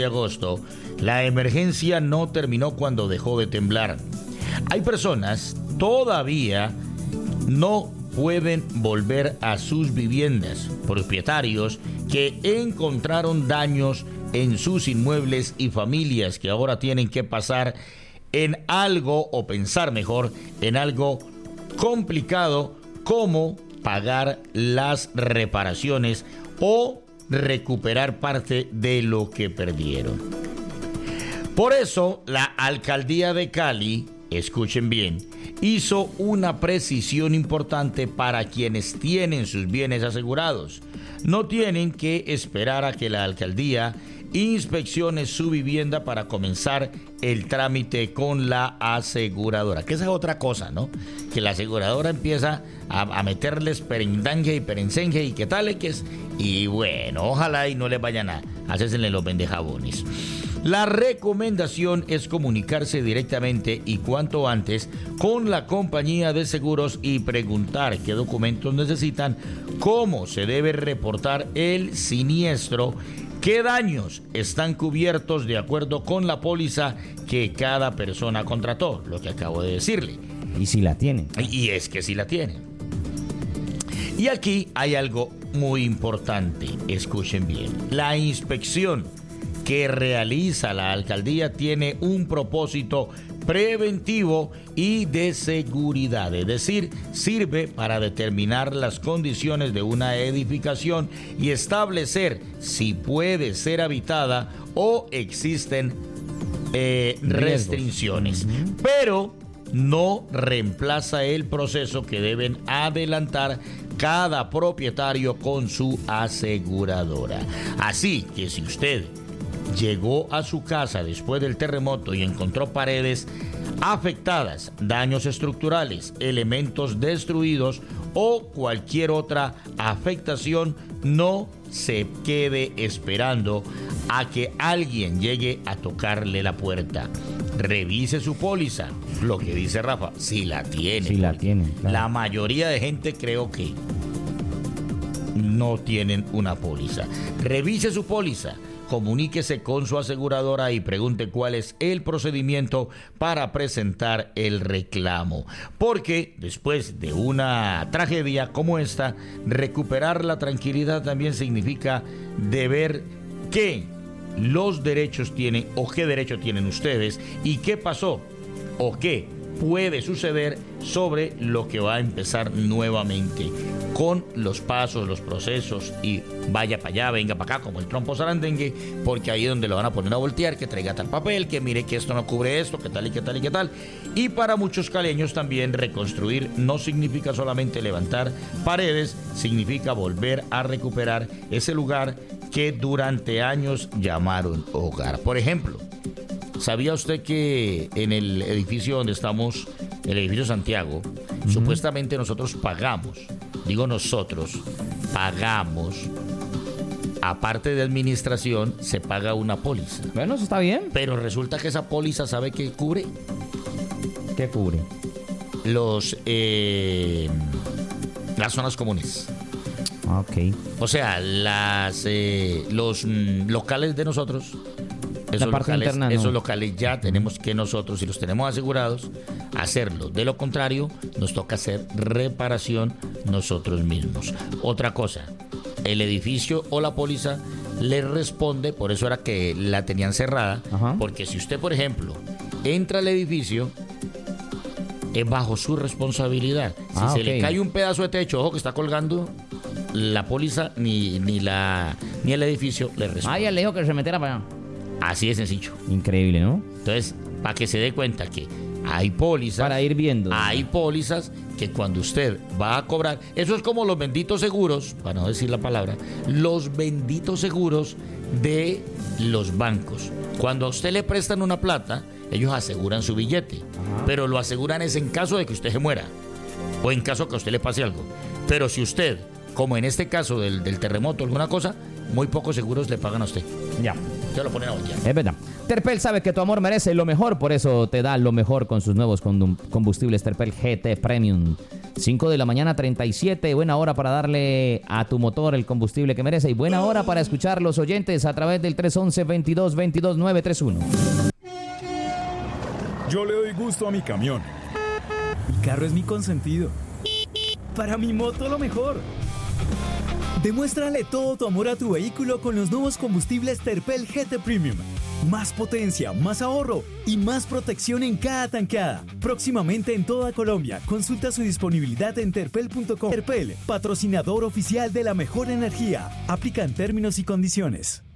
de agosto, la emergencia no terminó cuando dejó de temblar. Hay personas todavía no pueden volver a sus viviendas, propietarios que encontraron daños en sus inmuebles y familias que ahora tienen que pasar en algo, o pensar mejor, en algo complicado como pagar las reparaciones o recuperar parte de lo que perdieron. Por eso, la alcaldía de Cali, escuchen bien, hizo una precisión importante para quienes tienen sus bienes asegurados. No tienen que esperar a que la alcaldía inspeccione su vivienda para comenzar el trámite con la aseguradora. Que esa es otra cosa, ¿no? Que la aseguradora empieza a meterles perendange y perencenje y qué tal que es. Y bueno, ojalá y no les vayan a hacerse los vendejabones. La recomendación es comunicarse directamente y cuanto antes con la compañía de seguros y preguntar qué documentos necesitan, cómo se debe reportar el siniestro, qué daños están cubiertos de acuerdo con la póliza que cada persona contrató, lo que acabo de decirle. Y si la tienen. Y es que sí la tienen. Y aquí hay algo muy importante, escuchen bien. La inspección que realiza la alcaldía tiene un propósito preventivo y de seguridad, es decir, sirve para determinar las condiciones de una edificación y establecer si puede ser habitada o existen restricciones, pero no reemplaza el proceso que deben adelantar cada propietario con su aseguradora. Así que si usted llegó a su casa después del terremoto y encontró paredes afectadas, daños estructurales, elementos destruidos o cualquier otra afectación, no se quede esperando a que alguien llegue a tocarle la puerta. Revise su póliza, lo que dice Rafa, si la tiene. Si la tiene, claro. La mayoría de gente creo que no tienen una póliza. Revise su póliza. Comuníquese con su aseguradora y pregunte cuál es el procedimiento para presentar el reclamo. Porque después de una tragedia como esta, recuperar la tranquilidad también significa de ver qué los derechos tienen o qué derecho tienen ustedes y qué pasó o qué puede suceder sobre lo que va a empezar nuevamente con los pasos, los procesos y vaya para allá, venga para acá como el trompo zarandengue, porque ahí es donde lo van a poner a voltear, que traiga tal papel, que mire que esto no cubre esto, que tal y que tal y que tal. Y para muchos caleños también reconstruir no significa solamente levantar paredes, significa volver a recuperar ese lugar que durante años llamaron hogar. Por ejemplo, ¿sabía usted que en el edificio donde estamos, el edificio Santiago, supuestamente nosotros pagamos, digo nosotros, pagamos, aparte de administración, se paga una póliza? Bueno, eso está bien. Pero resulta que esa póliza, ¿sabe qué cubre? ¿Qué cubre? Las zonas comunes. Ok. O sea, los locales de nosotros, esos locales ya tenemos que nosotros, si los tenemos asegurados, hacerlo. De lo contrario, nos toca hacer reparación nosotros mismos. Otra cosa, el edificio o la póliza le responde, por eso era que la tenían cerrada, porque si usted, por ejemplo, entra al edificio, es bajo su responsabilidad. Si se le cae un pedazo de techo, ojo que está colgando, la póliza ni el edificio le responde. Ya le dijo que se metiera para allá. Así de sencillo. Increíble, ¿no? Entonces, para que se dé cuenta que hay pólizas. Para ir viendo. Hay pólizas que cuando usted va a cobrar, eso es como los benditos seguros, para no decir la palabra, los benditos seguros de los bancos. Cuando a usted le prestan una plata, ellos aseguran su billete. Pero lo aseguran es en caso de que usted se muera o en caso que a usted le pase algo. Pero si usted, como en este caso del terremoto, alguna cosa, muy pocos seguros le pagan a usted. Ya. Se lo ponen a voltear. Es verdad. Terpel sabe que tu amor merece lo mejor, por eso te da lo mejor con sus nuevos combustibles Terpel GT Premium. 5 de la mañana 37, buena hora para darle a tu motor el combustible que merece y buena hora para escuchar los oyentes a través del 311-2222-931. Yo le doy gusto a mi camión. Mi carro es mi consentido. Para mi moto lo mejor. Demuéstrale todo tu amor a tu vehículo con los nuevos combustibles Terpel GT Premium. Más potencia, más ahorro y más protección en cada tanqueada. Próximamente en toda Colombia. Consulta su disponibilidad en terpel.com. Terpel, patrocinador oficial de la mejor energía. Aplican términos y condiciones.